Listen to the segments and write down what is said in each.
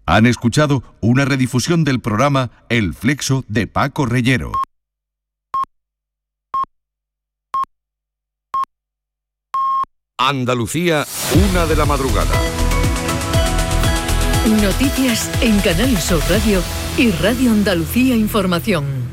Han escuchado una redifusión del programa El Flexo de Paco Reyero. Andalucía, 1 de la madrugada. Noticias en Canal Sur Radio y Radio Andalucía Información.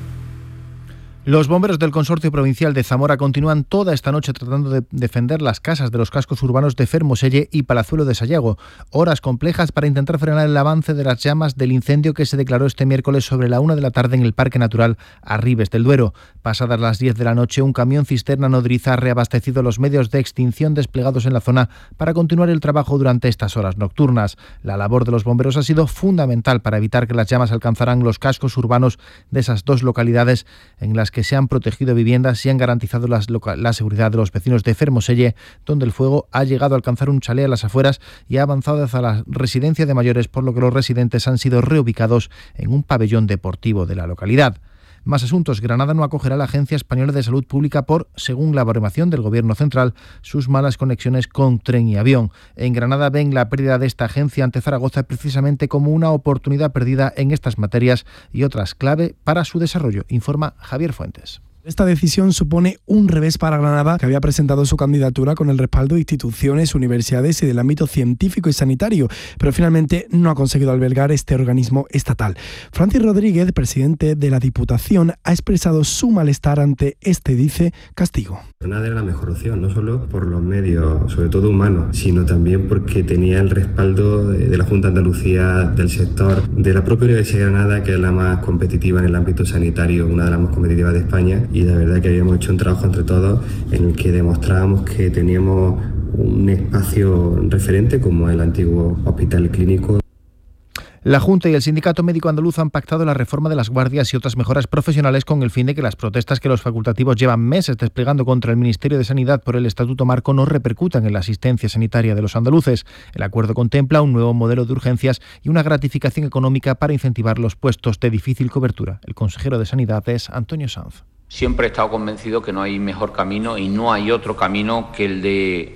Los bomberos del Consorcio Provincial de Zamora continúan toda esta noche tratando de defender las casas de los cascos urbanos de Fermoselle y Palazuelo de Sayago. Horas complejas para intentar frenar el avance de las llamas del incendio que se declaró este miércoles sobre la 1 de la tarde en el Parque Natural Arribes del Duero. Pasadas las 10 de la noche, un camión cisterna nodriza ha reabastecido los medios de extinción desplegados en la zona para continuar el trabajo durante estas horas nocturnas. La labor de los bomberos ha sido fundamental para evitar que las llamas alcanzaran los cascos urbanos de esas dos localidades en las que se han protegido viviendas y han garantizado la seguridad de los vecinos de Fermoselle, donde el fuego ha llegado a alcanzar un chalet a las afueras y ha avanzado hacia la residencia de mayores, por lo que los residentes han sido reubicados en un pabellón deportivo de la localidad. Más asuntos. Granada no acogerá a la Agencia Española de Salud Pública por, según la baremación del Gobierno central, sus malas conexiones con tren y avión. En Granada ven la pérdida de esta agencia ante Zaragoza precisamente como una oportunidad perdida en estas materias y otras clave para su desarrollo, informa Javier Fuentes. Esta decisión supone un revés para Granada, que había presentado su candidatura con el respaldo de instituciones, universidades y del ámbito científico y sanitario, pero finalmente no ha conseguido albergar este organismo estatal. Francis Rodríguez, presidente de la Diputación, ha expresado su malestar ante este, dice, castigo. Granada era la mejor opción, no solo por los medios, sobre todo humanos, sino también porque tenía el respaldo de la Junta de Andalucía, del sector, de la propia Universidad de Granada, que es la más competitiva en el ámbito sanitario, una de las más competitivas de España. Y la verdad que habíamos hecho un trabajo entre todos en el que demostrábamos que teníamos un espacio referente como el antiguo hospital clínico. La Junta y el Sindicato Médico Andaluz han pactado la reforma de las guardias y otras mejoras profesionales con el fin de que las protestas que los facultativos llevan meses desplegando contra el Ministerio de Sanidad por el Estatuto Marco no repercutan en la asistencia sanitaria de los andaluces. El acuerdo contempla un nuevo modelo de urgencias y una gratificación económica para incentivar los puestos de difícil cobertura. El consejero de Sanidad es Antonio Sanz. Siempre he estado convencido que no hay mejor camino y no hay otro camino que el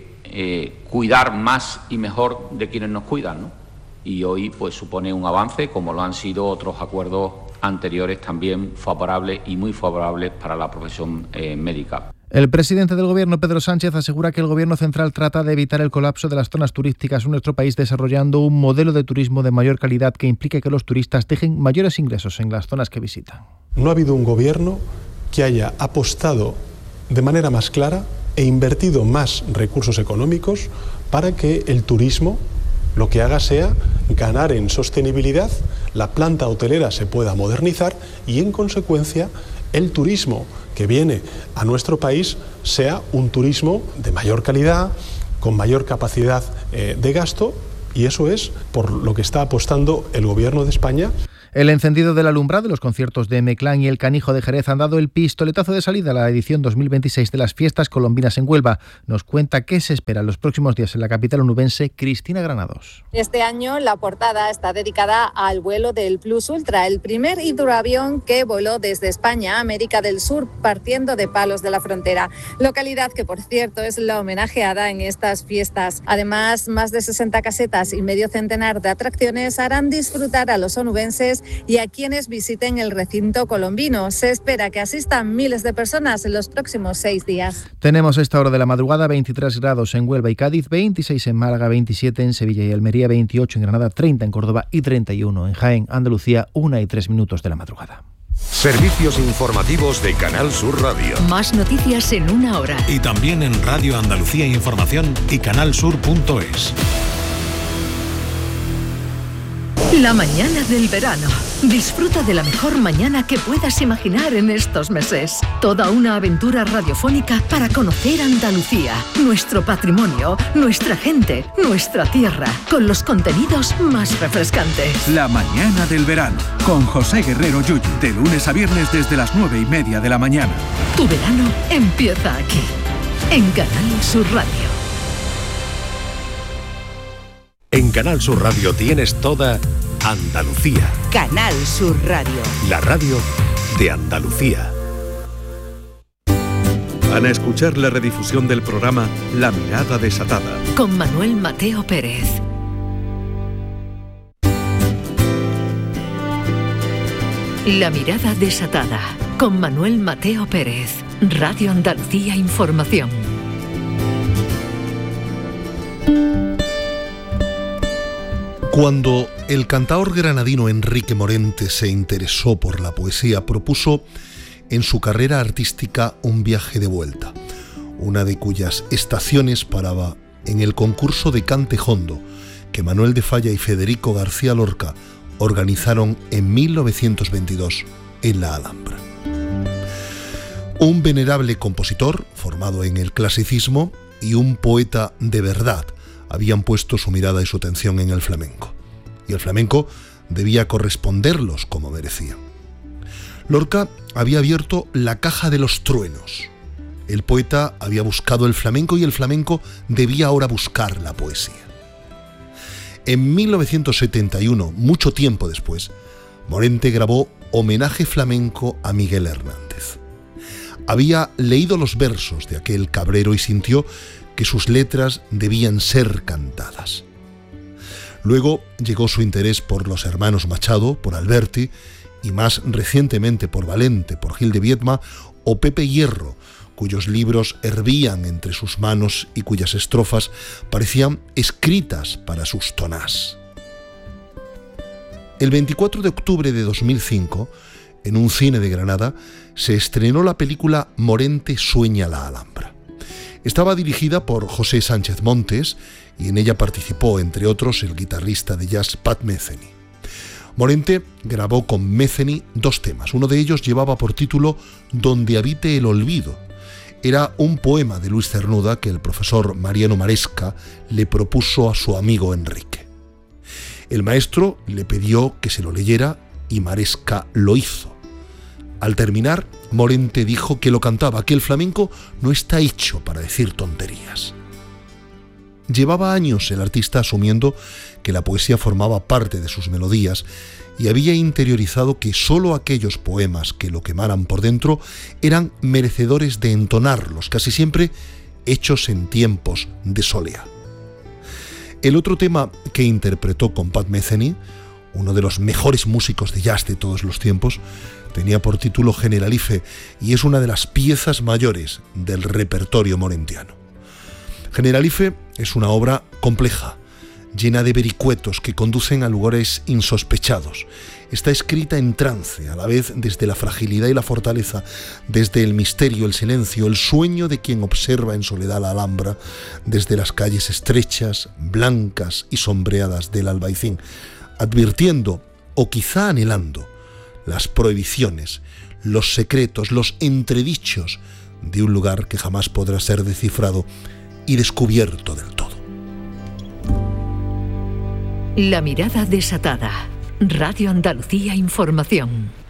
de cuidar más y mejor de quienes nos cuidan, ¿no? Y hoy pues supone un avance, como lo han sido otros acuerdos anteriores también favorables y muy favorables para la profesión médica. El presidente del Gobierno, Pedro Sánchez, asegura que el Gobierno central trata de evitar el colapso de las zonas turísticas en nuestro país desarrollando un modelo de turismo de mayor calidad que implique que los turistas dejen mayores ingresos en las zonas que visitan. No ha habido un Gobierno que haya apostado de manera más clara e invertido más recursos económicos para que el turismo lo que haga sea ganar en sostenibilidad, la planta hotelera se pueda modernizar y en consecuencia el turismo que viene a nuestro país sea un turismo de mayor calidad, con mayor capacidad de gasto, y eso es por lo que está apostando el Gobierno de España. El encendido del alumbrado de los conciertos de Meclán y El Canijo de Jerez han dado el pistoletazo de salida a la edición 2026 de las fiestas colombinas en Huelva. Nos cuenta qué se espera en los próximos días en la capital onubense, Cristina Granados. Este año la portada está dedicada al vuelo del Plus Ultra, el primer hidroavión que voló desde España a América del Sur partiendo de Palos de la Frontera, localidad que por cierto es la homenajeada en estas fiestas. Además, más de 60 casetas y medio centenar de atracciones harán disfrutar a los onubenses y a quienes visiten el recinto colombino. Se espera que asistan miles de personas en los próximos 6 días. Tenemos a esta hora de la madrugada 23 grados en Huelva y Cádiz, 26 en Málaga, 27 en Sevilla y Almería, 28 en Granada, 30 en Córdoba y 31 en Jaén, Andalucía, 1:03 de la madrugada. Servicios informativos de Canal Sur Radio. Más noticias en una hora. Y también en Radio Andalucía Información y canalsur.es. La mañana del verano. Disfruta de la mejor mañana que puedas imaginar en estos meses. Toda una aventura radiofónica para conocer Andalucía, nuestro patrimonio, nuestra gente, nuestra tierra, con los contenidos más refrescantes. La mañana del verano, con José Guerrero Yuyu, de lunes a viernes desde las 9:30 de la mañana. Tu verano empieza aquí, en Canal Sur Radio. En Canal Sur Radio tienes toda Andalucía. Canal Sur Radio. La radio de Andalucía. Van a escuchar la redifusión del programa La Mirada Desatada. Con Manuel Mateo Pérez. La mirada desatada, con Manuel Mateo Pérez, Radio Andalucía Información. Cuando el cantaor granadino Enrique Morente se interesó por la poesía, propuso en su carrera artística un viaje de vuelta, una de cuyas estaciones paraba en el concurso de cante jondo que Manuel de Falla y Federico García Lorca organizaron en 1922 en la Alhambra. Un venerable compositor formado en el clasicismo y un poeta de verdad habían puesto su mirada y su atención en el flamenco, y el flamenco debía corresponderlos como merecían. Lorca había abierto la caja de los truenos. El poeta había buscado el flamenco y el flamenco debía ahora buscar la poesía. En 1971, mucho tiempo después, Morente grabó Homenaje Flamenco a Miguel Hernández. Había leído los versos de aquel cabrero y sintió que sus letras debían ser cantadas. Luego llegó su interés por los hermanos Machado, por Alberti y más recientemente por Valente, por Gil de Viedma o Pepe Hierro, cuyos libros hervían entre sus manos y cuyas estrofas parecían escritas para sus tonás. El 24 de octubre de 2005, en un cine de Granada, se estrenó la película Morente sueña la Alhambra. Estaba dirigida por José Sánchez Montes y en ella participó, entre otros, el guitarrista de jazz Pat Metheny. Morente grabó con Metheny 2 temas. Uno de ellos llevaba por título Donde habite el olvido. Era un poema de Luis Cernuda que el profesor Mariano Maresca le propuso a su amigo Enrique. El maestro le pidió que se lo leyera y Maresca lo hizo. Al terminar, Morente dijo que lo cantaba, que el flamenco no está hecho para decir tonterías. Llevaba años el artista asumiendo que la poesía formaba parte de sus melodías y había interiorizado que sólo aquellos poemas que lo quemaran por dentro eran merecedores de entonarlos, casi siempre hechos en tiempos de soleá. El otro tema que interpretó con Pat Metheny, uno de los mejores músicos de jazz de todos los tiempos, tenía por título Generalife y es una de las piezas mayores del repertorio morentiano. Generalife es una obra compleja, llena de vericuetos que conducen a lugares insospechados. Está escrita en trance, a la vez desde la fragilidad y la fortaleza, desde el misterio, el silencio, el sueño de quien observa en soledad la Alhambra, desde las calles estrechas, blancas y sombreadas del Albaicín, advirtiendo, o quizá anhelando, las prohibiciones, los secretos, los entredichos de un lugar que jamás podrá ser descifrado y descubierto del todo. La mirada desatada. Radio Andalucía Información.